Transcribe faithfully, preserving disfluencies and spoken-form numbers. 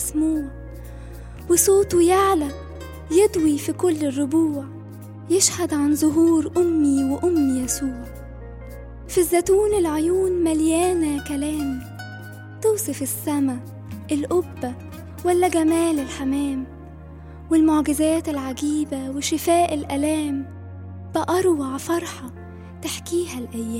مسموع، وصوته يعلى يضوي في كل الربوع، يشهد عن ظهور أمي وأم يسوع. في الزيتون العيون مليانة كلام، توصف السما القبة ولا جمال الحمام، والمعجزات العجيبة وشفاء الألام، بأروع فرحة تحكيها الأيام.